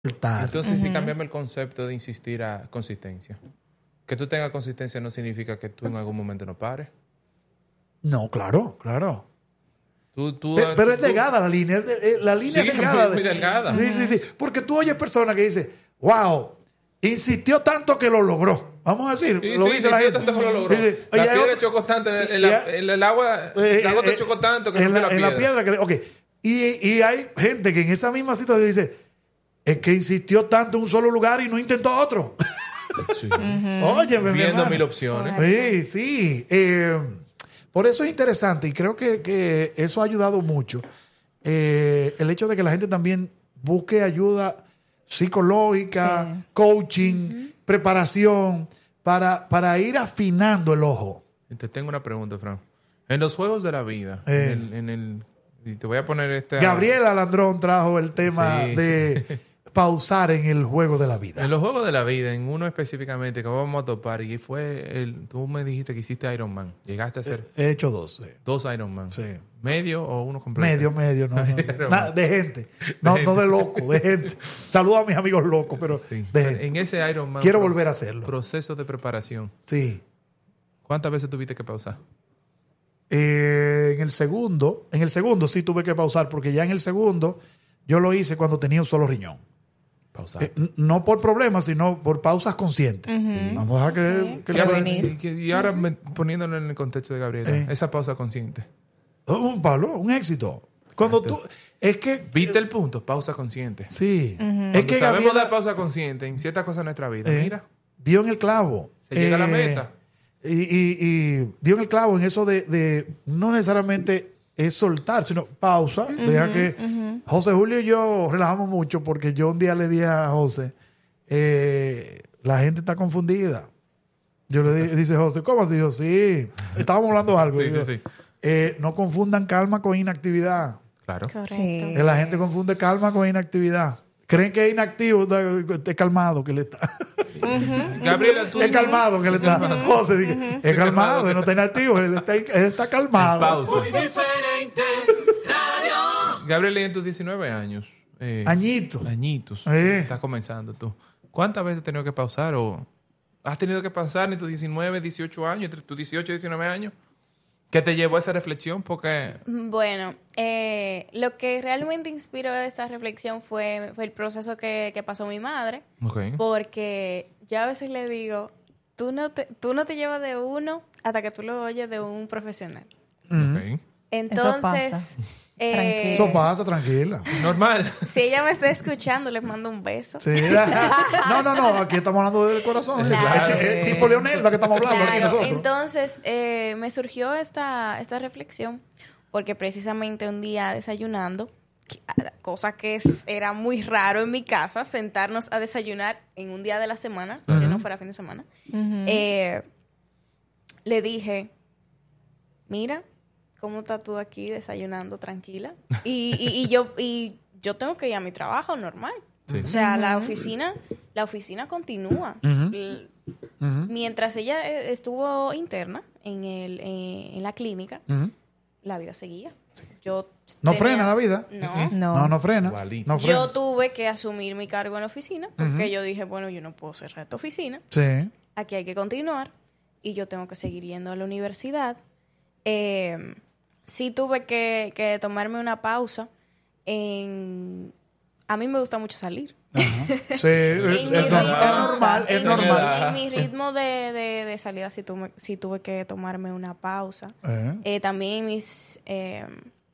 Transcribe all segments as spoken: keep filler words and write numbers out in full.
Entonces, uh-huh. si cambiamos el concepto de insistir a consistencia. Que tú tengas consistencia no significa que tú en algún momento no pares. No, claro, claro. Tú, tú, pero, pero tú, es delgada la línea. Es de, la línea sí, es delgada. Muy, muy delgada. Sí, sí, sí. Porque tú oyes personas que dicen, wow, insistió tanto que lo logró. Vamos a decir, sí, lo sí, dice la gente. Tanto que lo logró. Dice, la piedra otro, chocó tanto, en, en, la, en el agua, eh, la gota eh, chocó tanto que en no la, la en piedra. la piedra que, ok. Y, y hay gente que en esa misma situación dice, es que insistió tanto en un solo lugar y no intentó otro. Sí. Uh-huh. Oye, viendo mil opciones. Sí, sí. Eh, por eso es interesante y creo que, que eso ha ayudado mucho. Eh, el hecho de que la gente también busque ayuda psicológica, sí. coaching, uh-huh. preparación, para, para ir afinando el ojo. Te tengo una pregunta, Fran. En los juegos de la vida, eh. en, el, en el... Y te voy a poner este... Gabriela Landrón trajo el tema sí. de pausar en el juego de la vida. En los juegos de la vida, en uno específicamente que vamos a topar, y fue el... Tú me dijiste que hiciste Iron Man. Llegaste a hacer... He hecho dos, sí. Dos Iron Man. Sí. ¿Medio o uno completo? Medio, medio. No, no, no. De gente. No, no de loco, de gente. Saludo a mis amigos locos, pero sí. de gente. En ese Iron Man... Quiero pro- volver a hacerlo. Proceso de preparación. Sí. ¿Cuántas veces tuviste que pausar? Eh, en el segundo, en el segundo sí tuve que pausar, porque ya en el segundo yo lo hice cuando tenía un solo riñón. Pausar. Eh, no por problemas, sino por pausas conscientes. Uh-huh. Sí. Vamos a dejar que... Okay. que, que que venir. Y, y ahora uh-huh. poniéndolo en el contexto de Gabriela, eh. esa pausa consciente. Oh, un palo, un éxito. Cuando Esto. tú... Es que... ¿Viste el punto? Pausa consciente. Sí. Uh-huh. Es que sabemos Gabriela, dar pausa consciente en ciertas cosas de nuestra vida. Eh, Mira. Dio en el clavo. Se llega eh, a la meta. Y, y, y dio en el clavo en eso de, de no necesariamente es soltar, sino pausa. Uh-huh, deja que uh-huh. José Julio y yo relajamos mucho porque yo un día le dije a José, eh, la gente está confundida. Yo le dije, dice José, ¿cómo así? Yo, sí, estábamos hablando de algo. Sí, digo, sí, sí. Eh, no confundan calma con inactividad. Claro. Sí. La gente confunde calma con inactividad. Creen que es inactivo, es calmado que le está. Uh-huh. Gabriela, tú... Es calmado que le está. Uh-huh. José dice, uh-huh. es calmado, él no está inactivo, él está, él está calmado. Pausa. Muy diferente. Radio. Gabriela, en tus diecinueve años. Eh, añitos. Añitos. Eh. Estás comenzando tú. ¿Cuántas veces has tenido que pausar o has tenido que pausar en tus diecinueve, dieciocho años, entre tus dieciocho y diecinueve años? ¿Qué te llevó a esa reflexión? Porque... Bueno, eh, lo que realmente inspiró esa reflexión fue, fue el proceso que, que pasó mi madre. Okay. Porque yo a veces le digo, tú no te, tú no te llevas de uno hasta que tú lo oyes de un profesional. Okay. Entonces... Eso pasa. Eh, Eso pasa, tranquila. Normal. Si ella me está escuchando, les mando un beso. Sí. No, no, no. Aquí estamos hablando del corazón. Claro. Es, es tipo Leonelda que estamos hablando Claro. aquí nosotros. Entonces, eh, me surgió esta, esta reflexión porque precisamente un día desayunando, cosa que es, era muy raro en mi casa, sentarnos a desayunar en un día de la semana, uh-huh. que no fuera fin de semana, uh-huh. eh, le dije, mira, ¿cómo estás tú aquí desayunando tranquila? Y, y, y yo y yo tengo que ir a mi trabajo normal. Sí. O sea, uh-huh. la oficina la oficina continúa. Uh-huh. El, uh-huh. Mientras ella estuvo interna en, el, eh, en la clínica, uh-huh. la vida seguía. Sí. Yo ¿No tenía, frena la vida? No. No, no, no frena. no frena. Yo tuve que asumir mi cargo en la oficina porque uh-huh. yo dije, bueno, yo no puedo cerrar esta oficina. Sí. Aquí hay que continuar y yo tengo que seguir yendo a la universidad. Eh... Sí tuve que, que tomarme una pausa. En... A mí me gusta mucho salir. Ajá. Sí, es, ritmo, es normal, es en normal. Mi, en mi ritmo de, de, de salida sí tuve, sí tuve que tomarme una pausa. Uh-huh. Eh, también en mis, eh,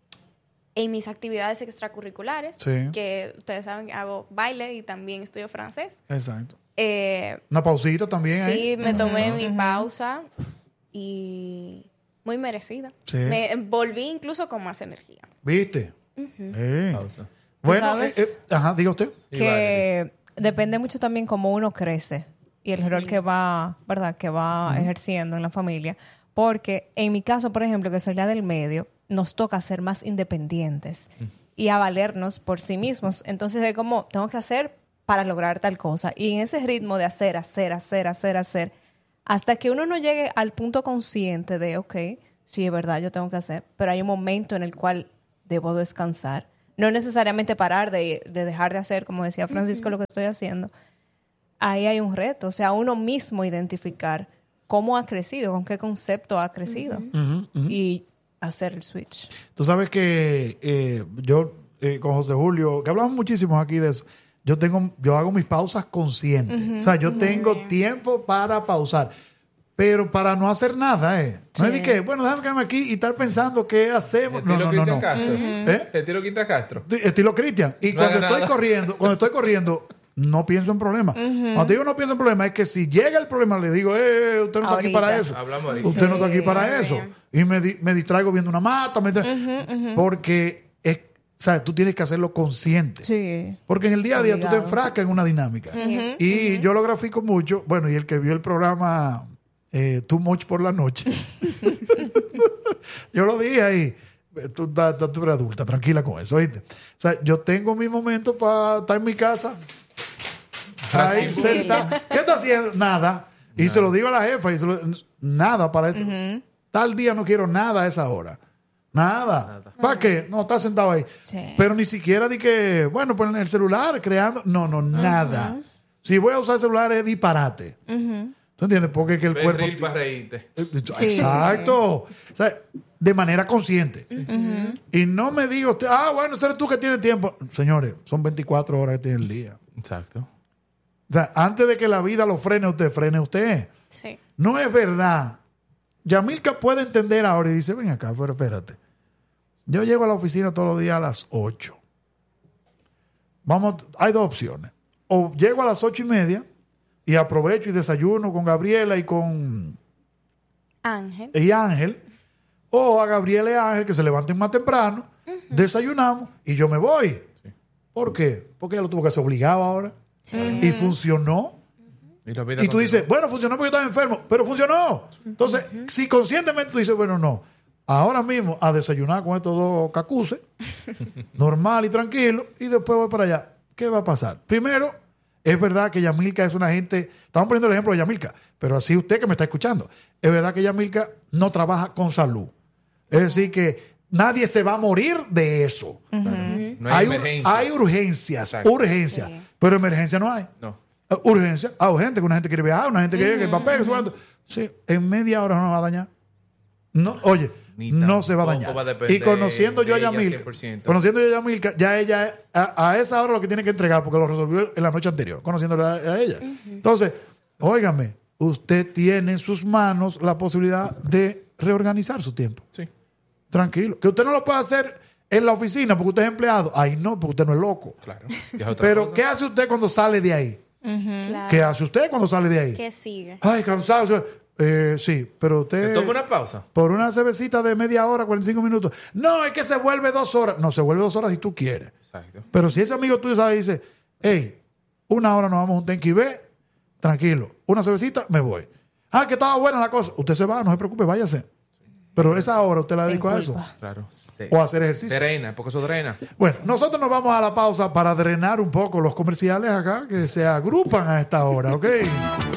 en mis actividades extracurriculares, sí. que ustedes saben que hago baile y también estudio francés. Exacto. Eh, una pausita también. Sí, ahí. me tomé uh-huh. mi pausa y... muy merecida. Sí. Me volví incluso con más energía. ¿Viste? Uh-huh. Eh. Bueno, eh, eh, ajá, diga usted. Que depende mucho también cómo uno crece y el sí. rol que va, ¿verdad? Que va uh-huh. ejerciendo en la familia. Porque en mi caso, por ejemplo, que soy la del medio, nos toca ser más independientes uh-huh. y a valernos por sí mismos. Entonces es como, tengo que hacer para lograr tal cosa. Y en ese ritmo de hacer, hacer, hacer, hacer, hacer, hasta que uno no llegue al punto consciente de, ok, sí, es verdad, yo tengo que hacer, pero hay un momento en el cual debo descansar, no necesariamente parar de, de dejar de hacer, como decía Francisco, uh-huh. lo que estoy haciendo. Ahí hay un reto, o sea, uno mismo identificar cómo ha crecido, con qué concepto ha crecido Uh-huh, uh-huh. y hacer el switch. Tú sabes que eh, yo eh, con José Julio, que hablamos muchísimo aquí de eso, yo tengo, yo hago mis pausas conscientes. Uh-huh, o sea, yo uh-huh. tengo tiempo para pausar. Pero para no hacer nada, ¿eh? No sí. es de que, bueno, déjame quedarme aquí y estar pensando qué hacemos. Estilo no, no, Cristian no, no. Castro. Uh-huh. ¿Eh? Estilo Quinta Castro. Sí, estilo Cristian. Y no cuando estoy nada. corriendo, cuando estoy corriendo, no pienso en problemas. Uh-huh. Cuando digo no pienso en problemas, es que si llega el problema, le digo, eh, usted no está Ahorita. aquí para eso. Hablamos de usted sí. no está aquí para Muy eso. bien. Y me, di- me distraigo viendo una mata. Me distra- Uh-huh, uh-huh. Porque, es, ¿sabes? Tú tienes que hacerlo consciente. Sí. Porque en el día a día Obligado. tú te enfrascas en una dinámica. Sí. Y uh-huh. yo lo grafico mucho. Bueno, y el que vio el programa eh, Too Much por la noche, yo lo dije ahí. Tú, estás- tú eres adulta, tranquila con eso, ¿oíste? O sea, yo tengo mi momento para estar en mi casa. Ahí, Tranquilo. senta- ¿Qué está haciendo? Nada. Y Nada. se lo digo a la jefa. Y se lo- nada para eso. Uh-huh. Tal día no quiero nada a esa hora. Nada. Nada. ¿Para qué? No, está sentado ahí. Sí. Pero ni siquiera di que, bueno, pues en el celular, creando. No, no, nada. Si voy a usar el celular es disparate. Uh-huh. ¿Tú entiendes? Porque es que el Ve cuerpo... reel para reírte. Eh, Sí. Exacto. O sea, de manera consciente. Uh-huh. Y no me diga usted, ah, bueno, ese eres tú que tienes tiempo. Señores, son veinticuatro horas que tiene el día. Exacto. O sea, antes de que la vida lo frene usted, frene usted. Sí. No es verdad. Yamilka puede entender ahora y dice, ven acá, pero espérate. Yo llego a la oficina todos los días a las ocho. Vamos, hay dos opciones. O llego a las ocho y media y aprovecho y desayuno con Gabriela y con Ángel. y Ángel. O a Gabriela y Ángel que se levanten más temprano, desayunamos y yo me voy. Sí. ¿Por qué? Porque ella lo tuvo que hacer obligado ahora. Sí. Y funcionó. Y, la vida Y tú continúa. dices, bueno, funcionó porque yo estaba enfermo, pero funcionó. Entonces, si conscientemente tú dices, bueno, no, ahora mismo a desayunar con estos dos cacuces, normal y tranquilo, y después voy para allá. ¿Qué va a pasar? Primero, es verdad que Yamilka es una gente, estamos poniendo el ejemplo de Yamilka, pero así usted que me está escuchando, es verdad que Yamilka no trabaja con salud. Es decir, que nadie se va a morir de eso. Claro. No hay, ur- emergencias. hay urgencias, Exacto. urgencias, Sí. pero emergencia no hay. No. Uh, urgencia, ah, urgente, que una gente quiere viajar, una gente quiere que el papel, que cuánto. Sí, en media hora no nos va a dañar. No, oye, Ni no se va a tampoco dañar. va a depender Y conociendo yo a de ella Yamilka, cien por ciento. conociendo yo a Yamilka, ya ella a, a esa hora lo que tiene que entregar porque lo resolvió en la noche anterior, conociéndola a, a ella. Entonces, óigame, usted tiene en sus manos la posibilidad de reorganizar su tiempo. Sí. Tranquilo. Que usted no lo puede hacer en la oficina porque usted es empleado. Ahí no, porque usted no es loco. Claro. Y es otra Pero, cosa. ¿qué hace usted cuando sale de ahí? Claro. ¿Qué hace usted cuando sale de ahí? ¿Qué sigue? Ay, cansado. o sea, eh, sí, pero ¿Te usted... toma una pausa? Por una cervecita de media hora, cuarenta y cinco minutos. No, es que se vuelve dos horas. No, se vuelve dos horas si tú quieres. Exacto. Pero si ese amigo tuyo sabe y dice, hey, una hora nos vamos a un tenki B, tranquilo. Una cervecita, me voy. Ah, que estaba buena la cosa. Usted se va, no se preocupe, váyase. Pero esa hora usted la Sin dedica a eso. culpa. Claro. Sí. O a hacer ejercicio. Drena, porque eso drena. Bueno, nosotros nos vamos a la pausa para drenar un poco los comerciales acá que se agrupan a esta hora, ¿ok?